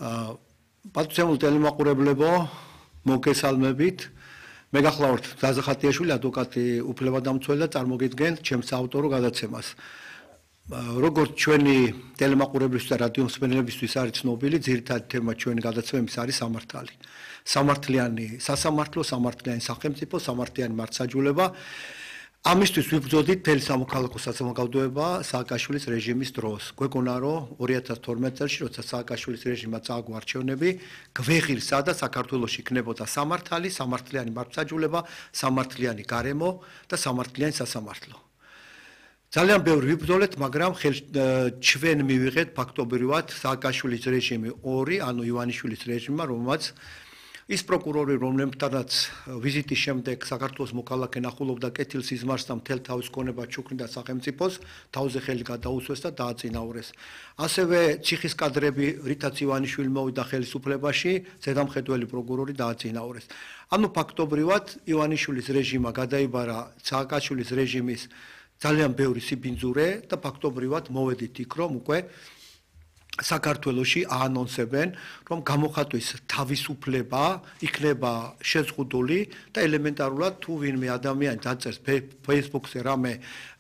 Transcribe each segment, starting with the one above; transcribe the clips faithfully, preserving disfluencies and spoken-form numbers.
პატრიციულ ტელემაყურებლებო, მოგესალმებით. მე გახლავართ ზაზა ხატიაშვილი, ადვოკატი, უფლებადამცველი და წარმოგიდგენთ ჩემს საავტორო გადაცემას. როგორც ჩვენი ტელემაყურებლისთვის და რადიო მსმენელებისთვის არის ცნობილი, ძირითადი თემა ჩვენი გადაცემის არის სამართალი. სამართლიანი სასამართლო, სამართლიანი სახელმწიფო, სამართლიანი მართლმსაჯულება. ამისთვის ვიბრძოდით მთელი სამოქალაქო საზოგადოება სააკაშვილის რეჟიმის დროს. გვეგონა რომ ორი ათას თორმეტ წელს, როცა სააკაშვილის რეჟიმმა წააგო არჩევნები, გვეღირსა და საქართველოში იქნებოდა სამართალი, სამართლიანი მართლმსაჯულება, სამართლიანი გარემო და სამართლიანი სასამართლო. ძალიან ბევრი ვიბრძოლეთ, მაგრამ ჩვენ მივიღეთ ფაქტობრივად სააკაშვილის რეჟიმი ორი, ანუ ივანიშვილის რეჟიმმა, რომელმაც ის პროკურორი, რომლებთანაც ვიზიტის შემდეგ საქართველოს მოქალაქე ნახულობდა კეთილ სიზმარს და მთელ თავის ქონება ჩუქნიდა სახელმწიფოს, თავზე ხელი გადაუსვეს და დააწინაურეს. ასევე ციხის კადრები, რითაც ივანიშვილი მოვიდა ხელისუფლებაში, ზედამხედველი პროკურორი დააწინაურეს. ანუ ფაქტობრივად ივანიშვილის რეჟიმმა გადაიბარა სააკაშვილის რეჟიმის ძალიან ბევრი სიბინძურე და ფაქტობრივად მოვედით იქ, რომ უკვე საქართველოში აანონსებენ, რომ გამოხატვის თავისუფლება იქნება შეზღუდული და ელემენტარულად თუ ვინმე ადამიანი დაწერს Facebook-ზე რამე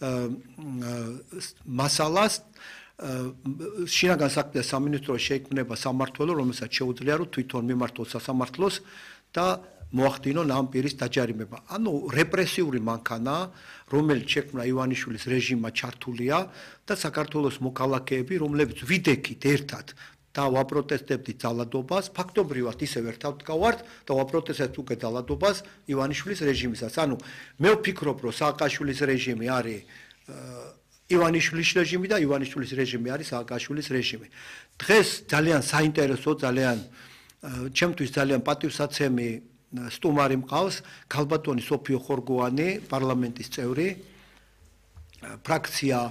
მასალას, შინაგან საქმეთა სამინისტროში შეიქმნება სამმართველო, რომელსაც შეუძლია რომ თვითონ მიმართოს სასამართლოს და მოახდინონ ამ პირის დაჯარიმება. ანუ რეპრესიული მანქანა, რომელიც შექმნა ივანიშვილის რეჟიმმა ჩართულია და საქართველოს მოქალაქეები, რომლებიც ვიდექით ერთად და ვაპროტესტებდით ძალადობას, ფაქტობრივად ისევ ერთად გავართ და ვაპროტესტებთ უკვე ძალადობას ივანიშვილის რეჟიმისას. ანუ მე ვფიქრობ, რომ სააკაშვილის რეჟიმი არის ივანიშვილის რეჟიმი და ივანიშვილის რეჟიმი არის სააკაშვილის რეჟიმი. დღეს ძალიან საინტერესო, ძალიან ჩემთვის ძალიან პატივსაცემი სტუმარი მყავს, ქალბატონი სოფიო ხორგოვანი, პარლამენტის წევრი, ფრაქცია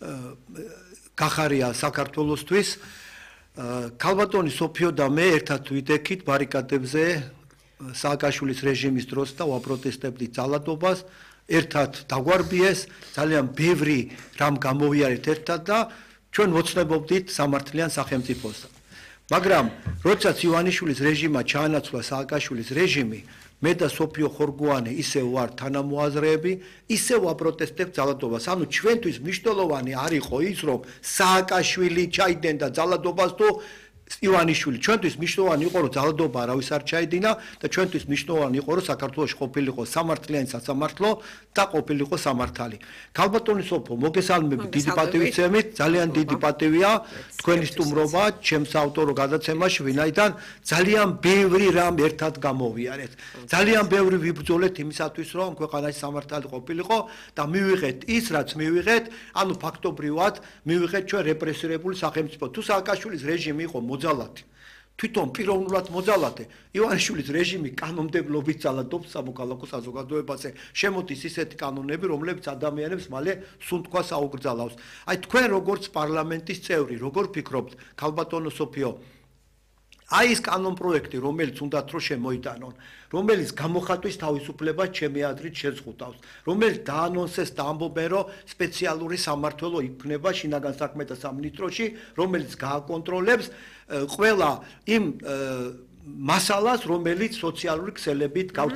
გახარია საქართველოსთვის. ქალბატონი სოფიო და მე ერთად ვიდექით ბარიკადებზე სააკაშვილის რეჟიმის დროს და ვაპროტესტებდით ძალადობას, ერთად დაგვარბიეს, ძალიან ბევრი რამ გამოვიარეთ ერთად და ჩვენ ვოცნებობდით სამართლიან სახელმწიფოს. მაგრამ როდესაც ივანიშვილის რეჟიმმა ჩაანაცვლა სააკაშვილის რეჟიმი, მე და სოფიო ხორგოვანი ისევ ვარ თანამოაზრეები, ისევ ვაპროტესტებთ ძალადობას. ანუ ჩვენთვის მნიშვნელოვანი არ იყო ის, რომ სააკაშვილი ჩაიდინდა ძალადობას თუ ივანიშვილი. ჩვენთვის მნიშვნელოვანი იყო, რომ ძალადობა არავის არ ჩაიდინა და ჩვენთვის მნიშვნელოვანი იყო, რომ საქართველოში ყოფილიყო სამართლიანი სასამართლო და ყოფილიყო სამართალი. ქალბატონი სოფო, მოგესალმებით, დიდი პატივისცემით, ძალიან დიდი პატივია თქვენი სტუმრობა ჩემს ავტორო გადაცემაში, ვინაიდან ძალიან ბევრი რამ ერთად გამოვიარეთ. ძალიან ბევრი ვიბრძოლეთ იმისათვის, რომ ქვეყანაში სამართალი ყოფილიყო და მივიღეთ ის, რაც მივიღეთ, ანუ ფაქტობრივად მივიღეთ ჩვენ რეპრესირებული სახელმწიფო. თუ სააკაშვილის რეჟიმი იყო მოძალათი, თვითონ პიროვნულად მოძალათი, ივანიშვილის რეჟიმი კანონმდებლობით ძალადობს სამოქალაქო საზოგადოებაზე, შემოდის ისეთი კანონები, რომლებიც ადამიანებს მალე სუნთქვას აუგრძალავს. აი თქვენ როგორც პარლამენტის წევრი, როგორ ფიქრობთ, ქალბატონო სოფიო, აი ეს კანონპროექტი, რომელიც უნდათ რომ შემოიტანონ, რომელიც გამოხატვის თავისუფლებას ჩემი აზრით შეზღუდავს, რომელიც დაანონსეს და ამბობენ, რომ სპეციალური სამმართველო იქნება შინაგან საქმეთა სამინისტროში, რომელიც გააკონტროლებს ყველა იმ მასალას, რომელიც სოციალური ქსელებით